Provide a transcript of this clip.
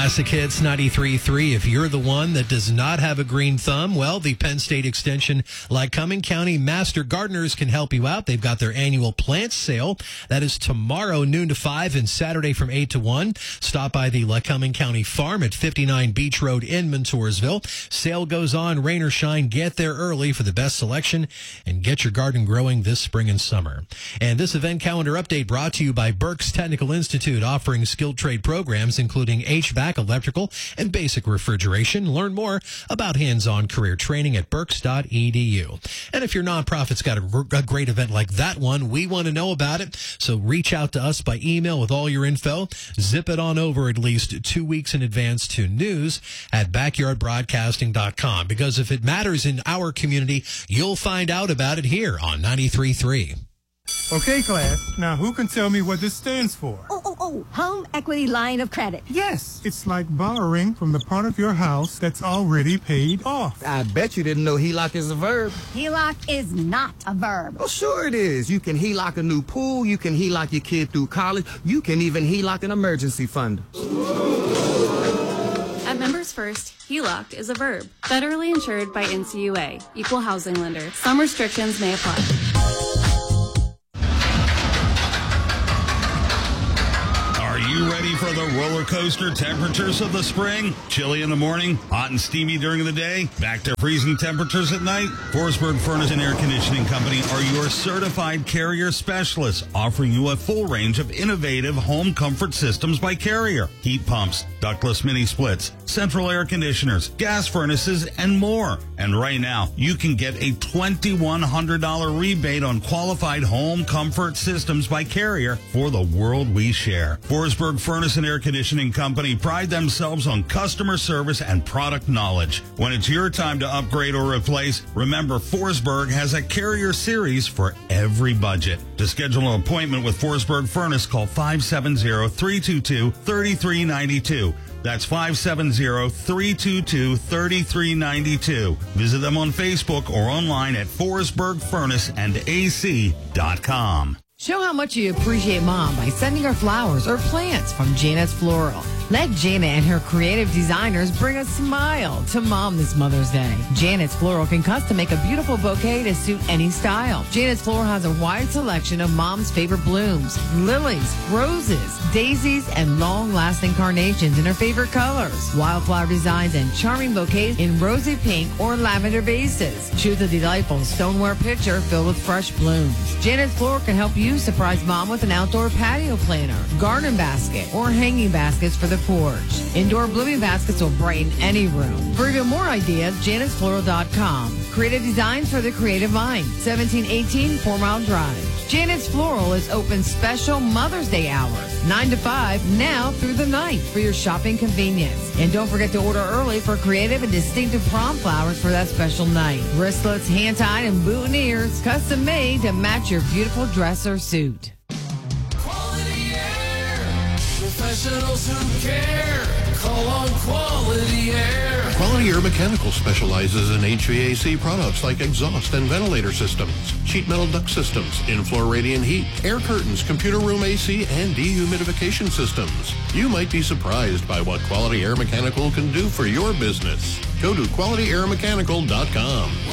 Classic Hits 93.3. If you're the one that does not have a green thumb, well, the Penn State Extension Lycoming County Master Gardeners can help you out. They've got their annual plant sale. That is tomorrow, noon to 5, and Saturday from 8 to 1. Stop by the Lycoming County Farm at 59 Beach Road in Montoursville. Sale goes on, rain or shine. Get there early for the best selection and get your garden growing this spring and summer. And this event calendar update brought to you by Berks Technical Institute, offering skilled trade programs including HVAC, electrical, and basic refrigeration. Learn more about hands-on career training at berks.edu. And if your nonprofit's got a great event like that one, we want to know about it. So reach out to us by email with all your info. Zip it on over at least 2 weeks in advance to news@backyardbroadcasting.com, because if it matters in our community, you'll find out about it here on 93.3. Okay, class. Now, who can tell me what this stands for? Home Equity Line of Credit. Yes, it's like borrowing from the part of your house that's already paid off. I bet you didn't know HELOC is a verb. HELOC is not a verb. Oh, sure it is. You can HELOC a new pool. You can HELOC your kid through college. You can even HELOC an emergency fund. At Members First, HELOC is a verb. Federally insured by NCUA. Equal housing lender. Some restrictions may apply. Are you ready for the roller coaster temperatures of the spring? Chilly in the morning, hot and steamy during the day, back to freezing temperatures at night? Forsberg Furnace and Air Conditioning Company are your certified Carrier specialists, offering you a full range of innovative home comfort systems by Carrier. Heat pumps, ductless mini splits, central air conditioners, gas furnaces, and more. And right now, you can get a $2,100 rebate on qualified home comfort systems by Carrier for the world we share. Forsberg Furnace and Air Conditioning Company pride themselves on customer service and product knowledge. When it's your time to upgrade or replace, remember Forsberg has a Carrier series for every budget. To schedule an appointment with Forsberg Furnace, call 570-322-3392. That's 570-322-3392. Visit them on Facebook or online at forsbergfurnaceandac.com. Show how much you appreciate Mom by sending her flowers or plants from Janet's Floral. Let Janet and her creative designers bring a smile to Mom this Mother's Day. Janet's Floral can custom make a beautiful bouquet to suit any style. Janet's Floral has a wide selection of Mom's favorite blooms, lilies, roses, daisies, and long-lasting carnations in her favorite colors. Wildflower designs and charming bouquets in rosy pink or lavender vases. Choose a delightful stoneware pitcher filled with fresh blooms. Janet's Floral can help you surprise Mom with an outdoor patio planter, garden basket, or hanging baskets for the porch. Indoor blooming baskets will brighten any room. For even more ideas, janetsfloral.com. Creative designs for the creative mind. 1718 4 Mile Drive. Janet's Floral is open special Mother's Day hours, 9 to 5, now through the night for your shopping convenience. And don't forget to order early for creative and distinctive prom flowers for that special night. Wristlets, hand-tied, and boutonnieres, custom made to match your beautiful dress or suit. Quality Air. Professionals who care. Call on Quality Air. Quality Air Mechanical specializes in HVAC products like exhaust and ventilator systems, sheet metal duct systems, in-floor radiant heat, air curtains, computer room AC, and dehumidification systems. You might be surprised by what Quality Air Mechanical can do for your business. Go to QualityAirMechanical.com.